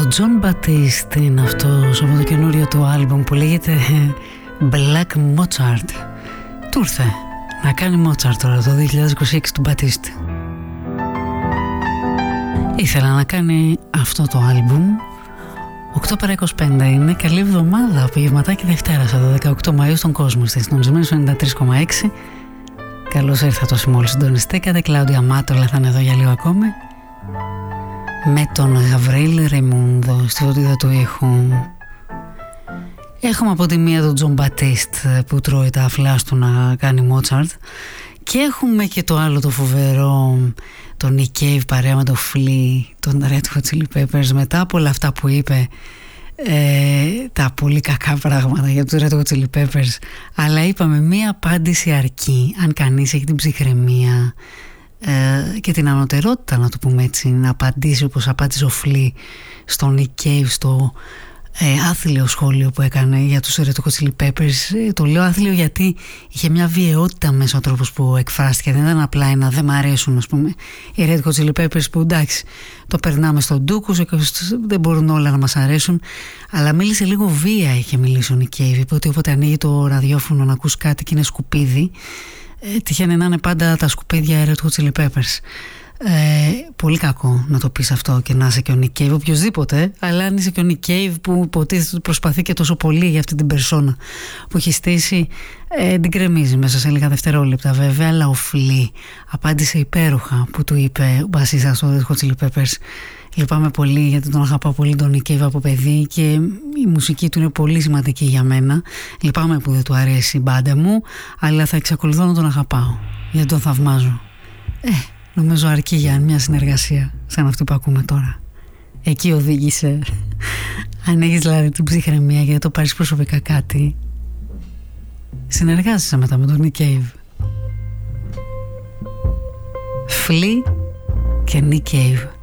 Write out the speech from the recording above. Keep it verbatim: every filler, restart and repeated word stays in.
Ο Τζον Μπατίστ είναι αυτός από το καινούριο του άλμπομ που λέγεται Black Mozart. Του ήρθε να κάνει Mozart τώρα το δύο χιλιάδες είκοσι έξι του Μπατίστ. Ήθελα να κάνει αυτό το άλμπουμ. Οκτώ παρά είκοσι πέντε είναι. Καλή εβδομάδα, απογευματάκι Δευτέρα, στο δεκαοκτώ Μαΐου στον κόσμο. Στη συντονισμένη στο ενενήντα τρία κόμμα έξι. Καλώς ήρθατε όσοι μόλις συντονιστήκατε. Κλάουδια Μάτολα θα είναι εδώ για λίγο ακόμη. Με τον Γαβρίλ Ρεϊμούντο στη φωτίδα του ήχου. Έχουμε από τη μία τον Τζον Μπατίστ που τρώει τα φλάς του να κάνει Μότσαρτ. Και έχουμε και το άλλο το φοβερό, τον Nick Cave παρέα με το Flea, τον Red Hot Chili Peppers, μετά από όλα αυτά που είπε, ε, τα πολύ κακά πράγματα για τους Red Hot Chili Peppers, αλλά είπαμε μία απάντηση αρκεί αν κανείς έχει την ψυχραιμία ε, και την ανωτερότητα, να το πούμε έτσι, να απαντήσει όπως απάντησε ο Flea στον Nick Cave στο Ε, άθλιο σχόλιο που έκανε για τους Red Hot Chili Peppers. Ε, το λέω άθλιο γιατί είχε μια βιαιότητα μέσα ο τρόπος που εκφράστηκε. Δεν ήταν απλά ένα δεν μ' αρέσουν, ας πούμε, οι Red Hot Chili Peppers που εντάξει το περνάμε στον ντούκους, δεν μπορούν όλα να μας αρέσουν, αλλά μίλησε λίγο βία, είχε μιλήσει ο Nick Cave. Είπε ότι όποτε ανοίγει το ραδιόφωνο να ακούς κάτι και είναι σκουπίδι, ε, τυχαίνει να είναι πάντα τα σκουπίδια Red Hot Chili Peppers. Ε, πολύ κακό να το πεις αυτό και να είσαι και ο Nick Cave, οποιοσδήποτε, αλλά αν είσαι και ο Nick Cave που υποτίθεται ότι προσπαθεί και τόσο πολύ για αυτή την περσόνα που έχει στήσει, ε, την κρεμίζει μέσα σε λίγα δευτερόλεπτα βέβαια. Αλλά ο Flea απάντησε υπέροχα που του είπε ο μπασίστας του Red Hot Chili Peppers: λυπάμαι πολύ γιατί τον αγαπάω πολύ τον Nick Cave από παιδί και η μουσική του είναι πολύ σημαντική για μένα. Λυπάμαι που δεν του αρέσει η μπάντα μου, αλλά θα εξακολουθώ να τον αγαπάω γιατί τον θαυμάζω. Ε, Νομίζω αρκεί για μια συνεργασία σαν αυτή που ακούμε τώρα. Εκεί οδήγησε. Αν έχεις δηλαδή την ψυχραιμία γιατί το πάρεις προσωπικά κάτι, συνεργάζεσαι μετά με τον Nick Cave. Flea και Nick Cave.